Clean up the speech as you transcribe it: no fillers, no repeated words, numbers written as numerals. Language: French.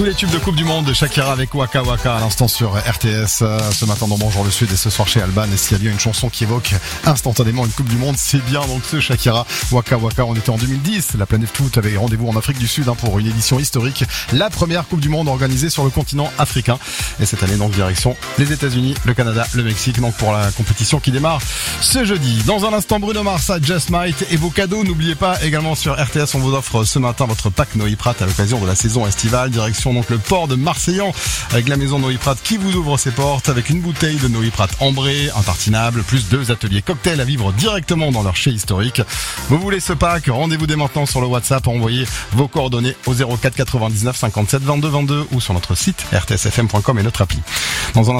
Tous les tubes de Coupe du Monde de Shakira avec Waka Waka à l'instant sur RTS. Ce matin dans Bonjour le Sud et ce soir chez Alban. Et s'il y a bien une chanson qui évoque instantanément une Coupe du Monde, c'est bien donc ce Shakira Waka Waka. On était en 2010. La planète foot avait rendez-vous en Afrique du Sud pour une édition historique. La première Coupe du Monde organisée sur le continent africain. Et cette année donc direction les États-Unis, le Canada, le Mexique donc pour la compétition qui démarre ce jeudi. Dans un instant Bruno Mars, Just Might et vos cadeaux. N'oubliez pas également sur RTS on vous offre ce matin votre pack Noï Prat à l'occasion de la saison estivale. Direction donc le port de Marseillan avec la maison Noï Prat qui vous ouvre ses portes avec une bouteille de Noï Prat ambrée, un tartinable, plus 2 ateliers cocktails à vivre directement dans leur chai historique. Vous voulez ce pack? Rendez-vous dès maintenant sur le WhatsApp, envoyez vos coordonnées au 04 99 57 22 22 ou sur notre site rtsfm.com et notre appli. Dans un